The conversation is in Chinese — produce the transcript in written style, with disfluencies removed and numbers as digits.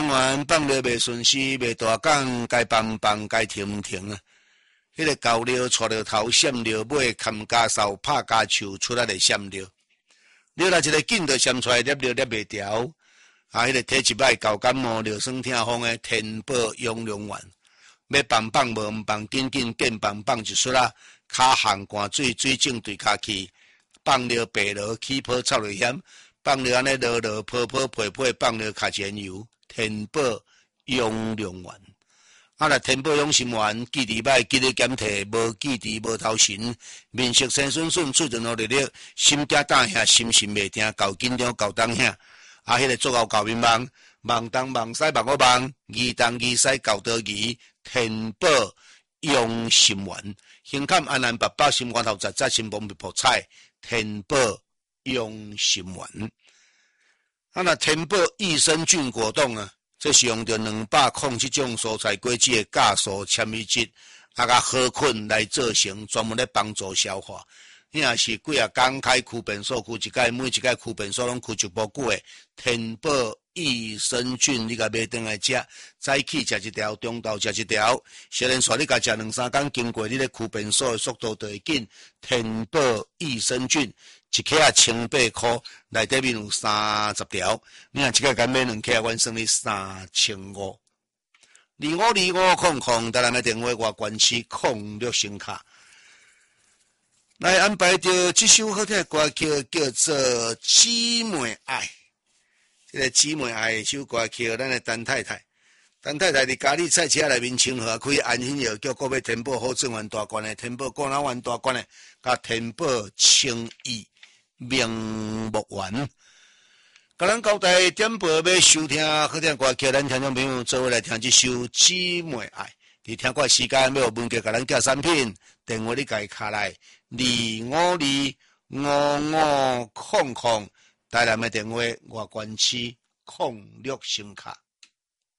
完放了袂顺时，袂大讲，该放该停啊。迄个狗了带了头闪了尾，砍家扫拍家树出来就闪了。了来一个劲就闪出来，捏袂调。迄个体一摆狗感冒，尿酸痛风的天宝养龙丸，要放无毋放，紧见放一出啦。骹汗汗水肿对骹去，放了白落起泡臭落险，放了安尼落泡配，放了卡钱油，天宝养龙丸。若天宝养心丸，记伫歹，记咧检体，无记伫无头神，面色生顺，嘴唇好绿，心惊胆吓，心神袂定，够紧张，够当吓。迄个做够面忙，忙东忙西忙我忙，疑东疑西搞得疑，天宝用心丸，胸坎安然白白，心肝头杂杂，心房被破菜，天宝用心丸。若天宝益生菌果冻啊，这是用着207种蔬菜果子的酵素纤维质，甲好菌来做成，专门咧帮助消化。你若是几啊工开驱便所，驱一届，每一届驱便所拢驱一波久诶。天宝益生菌，你甲买转来食，早起食一条，中昼食一条，小人说你甲食2-3工，经过你咧驱便所诶速度就会紧。天宝益生菌一克啊1,800块，内底面有30条，你若一个敢买2克，阮算你3500。252500，台南的电话外关市06声卡。来安排着这首好听的歌曲，叫做《姊妹爱》。这个姊妹爱的首歌曲，咱的陈太太伫家里菜车内面清河开安心药局，搁要天宝好正丸大罐的，天宝果脑丸大罐的，甲天宝清益明目丸。甲咱交代点播要收听好听歌曲，咱听众朋友做伙来听这首《姊妹爱》。伫听歌时间要有文具，甲咱寄产品，电话你家卡来。25255500，台南的电话外关市06声卡。